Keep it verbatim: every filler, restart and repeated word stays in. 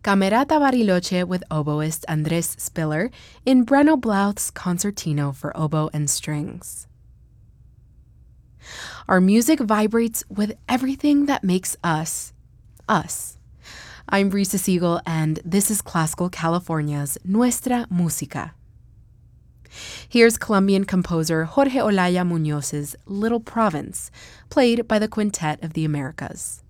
Camerata Bariloche with oboist Andres Spiller in Breno Blouth's Concertino for Oboe and Strings. Our music vibrates with everything that makes us, us. I'm Risa Siegel, and this is Classical California's Nuestra Música. Here's Colombian composer Jorge Olaya Muñoz's Little Province, played by the Quintet of the Americas.